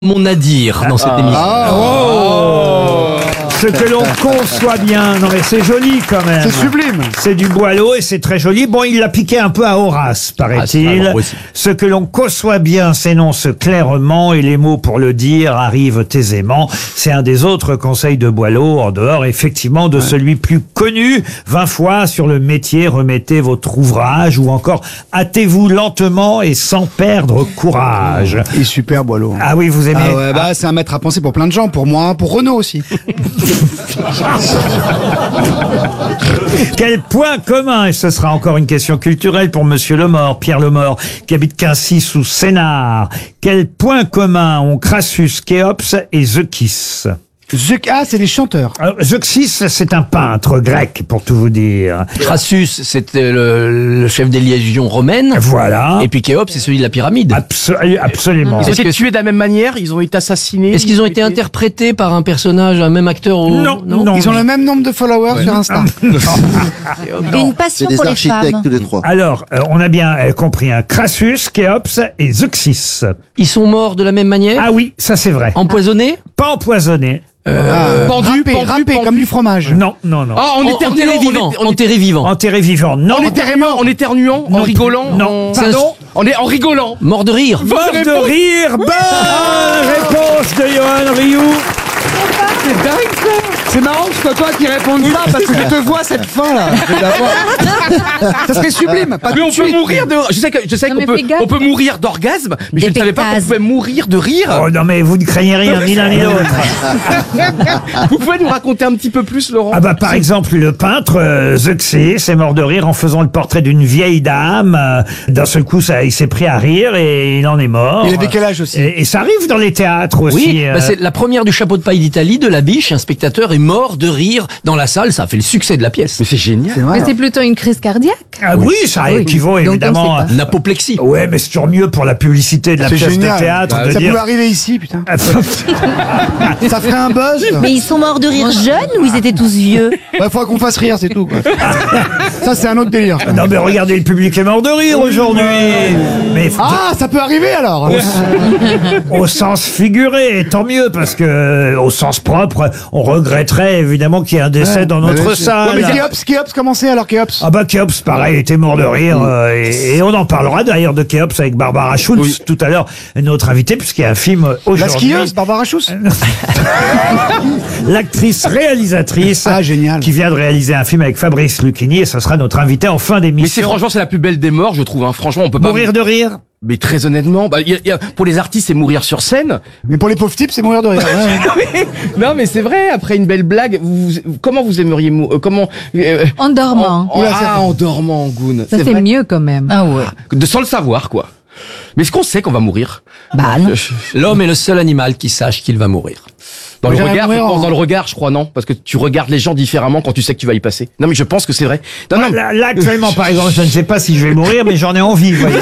mon nadir dans cette émission. Ce que l'on conçoit bien. Non mais c'est joli quand même. C'est sublime. C'est du Boileau et c'est très joli. Bon, il l'a piqué un peu à Horace, paraît-il. Ce que l'on conçoit bien s'énonce clairement et les mots pour le dire arrivent aisément. C'est un des autres conseils de Boileau, en dehors effectivement de celui plus connu. 20 fois sur le métier, remettez votre ouvrage, ou encore hâtez-vous lentement et sans perdre courage. Il est super, Boileau. Ah oui, vous aimez? Ah ouais, bah, c'est un maître à penser pour plein de gens, pour moi, pour Renaud aussi. Quel point commun, et ce sera encore une question culturelle pour Monsieur Lemort, Pierre Lemort, qui habite Quincy sous Sénart. Quel point commun ont Crassus, Khéops et Zeuxis? Ah, c'est les chanteurs. Alors, Zeuxis, c'est un peintre grec, pour tout vous dire. Crassus, c'était le chef des légions romaines. Voilà. Et puis Khéops, c'est celui de la pyramide. Absolument. Ils ont été tués de la même manière, ils ont été assassinés. Est-ce qu'ils ont été interprétés par un personnage, un même acteur ou... Non. Ils ont le même nombre de followers sur Insta. Et une passion C'est pour des les femmes. architectes tous les trois. Alors, on a bien compris, hein, Crassus, Khéops et Zeuxis. Ils sont morts de la même manière? Ah oui, ça c'est vrai. Empoisonnés? Pas empoisonnés. Râpé comme du fromage. Non. Ah, Enterrés vivants. Enterrés vivants. Enterrés vivants, non. en éternuant, en rigolant. Non. Pardon. En rigolant. Morts de rire. Mort de rire. Bonne réponse de Johan Rioux. C'est dingue, ça. C'est marrant que ce soit toi qui réponde ça, parce que je te vois cette fin là. Ça serait sublime. Pas Mais tout on de peut suite. mourir de. Je sais Non, qu'on mais fais gaffe. on peut mourir d'orgasme, mais je ne savais pas qu'on pouvait mourir de rire. Oh non mais vous ne craignez rien, ni l'un ni l'autre. Vous pouvez nous raconter un petit peu plus, Laurent? Ah bah par exemple le peintre Zeuxis est mort de rire en faisant le portrait d'une vieille dame. D'un seul coup il s'est pris à rire et il en est mort. Il avait quel âge aussi? Et ça arrive dans les théâtres aussi. Oui, c'est la première du chapeau de paille d'Italie, de la biche. Un spectateur est mort de rire dans la salle. Ça a fait le succès de la pièce. Mais c'est génial. C'est vrai. Mais c'est plutôt une crise cardiaque. Ah oui, ça équivaut Donc, évidemment. on sait L'apoplexie. Ouais, mais c'est toujours mieux pour la publicité de la C'est pièce génial. de théâtre de Ça dire. pouvait arriver ici, putain. Ça ferait un buzz. Mais ils sont morts de rire jeunes ou ils étaient tous vieux? Il faudra qu'on fasse rire, c'est tout, quoi. Ça, c'est un autre délire. Non mais regardez, le public est mort de rire aujourd'hui. Mais Ah, ça peut arriver alors. au sens figuré, tant mieux, parce que au sens propre, on regretterait évidemment qu'il y ait un décès dans notre salle. Ouais, mais Khéops, comment c'est alors Khéops? Ah bah Khéops, pareil, était mort de rire. Et on en parlera d'ailleurs de Khéops avec Barbara Schulz tout à l'heure, notre invitée, puisqu'il y a un film La aujourd'hui. skieuse, Barbara Schuss. L'actrice réalisatrice Ah, génial. qui vient de réaliser un film avec Fabrice Lucchini, et ce sera notre invité en fin Mais d'émission. franchement, c'est la plus belle des morts, je trouve. Hein. Franchement, on peut pas. Mourir de rire. Mais très honnêtement, pour les artistes, c'est mourir sur scène. Mais pour les pauvres types, c'est mourir de rire. Ouais. Non, mais c'est vrai. Après une belle blague, comment vous aimeriez mourir? En dormant. En dormant, Goun. Ça, c'est vrai. mieux quand même. Ah ouais. Sans le savoir, quoi. Mais est-ce qu'on sait qu'on va mourir? Bah non. L'homme est le seul animal qui sache qu'il va mourir. Dans le J'aimerais regard, mourir je pense en- dans le regard, je crois, non? Parce que tu regardes les gens différemment quand tu sais que tu vas y passer. Non, mais je pense que c'est vrai. Non, non. Là, actuellement, par exemple, je ne sais pas si je vais mourir, mais j'en ai envie. Vous voyez.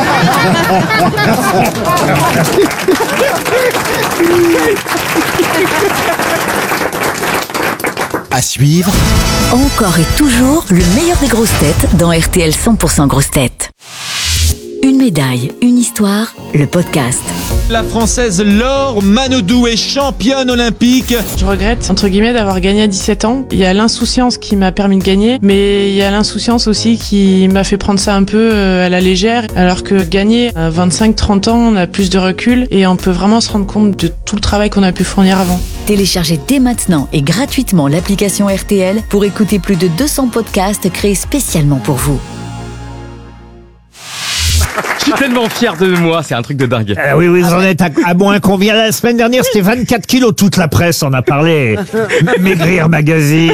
À suivre, Encore et toujours le meilleur des grosses têtes dans RTL 100% grosses têtes. Une médaille, une histoire, le podcast. La Française Laure Manodou est championne olympique. Je regrette, entre guillemets, d'avoir gagné à 17 ans. Il y a l'insouciance qui m'a permis de gagner, mais il y a l'insouciance aussi qui m'a fait prendre ça un peu à la légère, alors que gagner à 25-30 ans, on a plus de recul et on peut vraiment se rendre compte de tout le travail qu'on a pu fournir avant. Téléchargez dès maintenant et gratuitement l'application RTL pour écouter plus de 200 podcasts créés spécialement pour vous. Je suis tellement fier de moi, c'est un truc de dingue. Oui, vous en êtes à moins combien? La semaine dernière, c'était 24 kilos. Toute la presse en a parlé. Maigrir Magazine.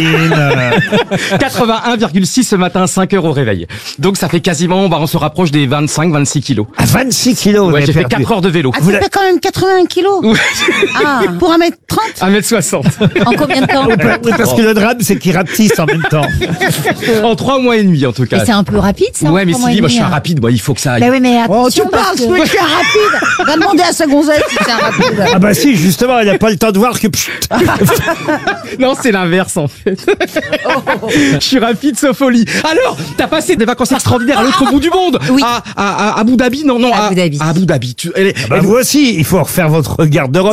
81,6 ce matin, 5 heures au réveil. Donc ça fait quasiment, on se rapproche des 25-26 kilos. À 26 kilos. vous Ouais, avez j'ai fait perdu. 4 heures de vélo. Ah, ça fait quand même 81 kilos. Ah, pour 1m60. En combien de temps? Oui, parce que le drame, c'est qu'il rapetisse en même temps. En 3 mois et demi, en tout cas. Mais c'est un peu rapide, ça. Ouais, mais en 3 mois Sylvie, et moi je suis un demi, hein. rapide, moi il faut que ça aille. Bah oui, mais attention. Oh, tu parles, parce ce que- mec qui est rapide. Va demander à sa gonzesse si c'est un rapide. Ah bah si, justement, elle n'a pas le temps de voir que... Non, c'est l'inverse en fait. Je suis rapide sauf au lit. Alors, t'as passé des vacances extraordinaires à l'autre bout du monde. Oui. À Abu Dhabi, non, À Abu Dhabi. à Abu Dhabi. Bah vous aussi, il faut refaire votre garde-robe.